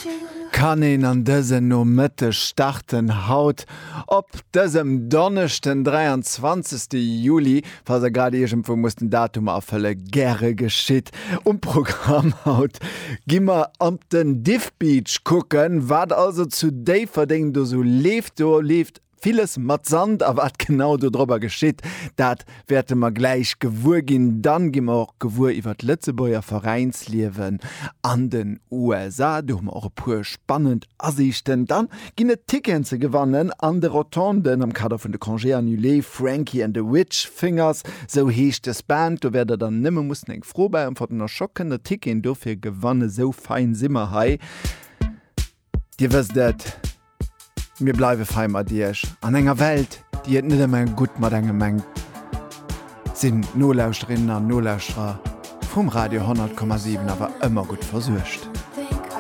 Kann een an dëse no Mëtte starten haut op dësem donnechten 23. Juli, was er grad egem vu mussten Datum afëlle gre geschitt. Programm haut gimmer am den Diff Beach kucken, wat also zu déi verding du so lebt vieles mat Sand, aber wat genau du drüber geschieht, dat werde ma gleich gewur gin, dann gimmer auch gewur iwwer Lützebauer Vereinsliewen an den USA, du ma auch pur spannend Asichten, dann ginne Tickenze gewannen an der Rotonden am Kader von de Congé annulé, Frankie and the Witch Fingers, so heescht es Band, du werde dann nimmer mussten eng froh bei vor den schockende Ticken dofir gewanne so fein Simmerhai. Dir wirst dat. Mir bleiwe feimer Dich an enger Welt, die et net eng gut mat engem Meng sinn Nolauschtrinnen an Nolauschrer vum Radio 10,7 awer ëmmer gut versuercht.